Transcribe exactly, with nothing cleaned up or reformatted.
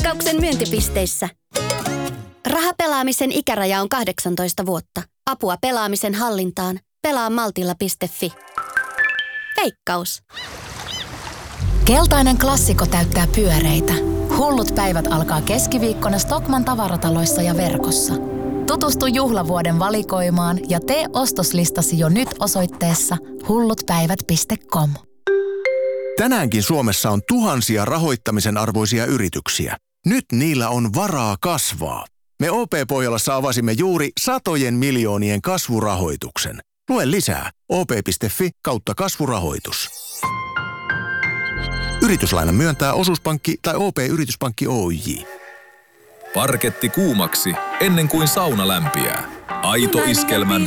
Veikkauksen myyntipisteissä. Rahapelaamisen ikäraja on kahdeksantoista vuotta. Apua pelaamisen hallintaan. Pelaa maltilla piste fi. Veikkaus. Keltainen klassikko täyttää pyöreitä. Hullut päivät alkaa keskiviikkona Stockmann tavarataloissa ja verkossa. Tutustu juhlavuoden valikoimaan ja tee ostoslistasi jo nyt osoitteessa hullutpäivät piste com. Tänäänkin Suomessa on tuhansia rahoittamisen arvoisia yrityksiä. Nyt niillä on varaa kasvaa. Me O P-Pohjolassa avasimme juuri satojen miljoonien kasvurahoituksen. Lue lisää o p piste fi kautta kasvurahoitus. Yrityslainan myöntää Osuuspankki tai O P-Yrityspankki Oyj. Parketti kuumaksi ennen kuin sauna lämpiää. Aito iskelmän